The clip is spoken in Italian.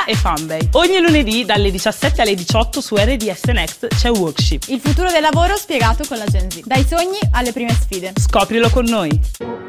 Italia e Fanbay. Ogni lunedì dalle 17 alle 18 su RDS Next c'è Workship. Il futuro del lavoro spiegato con la Gen Z. Dai sogni alle prime sfide. Scoprilo con noi.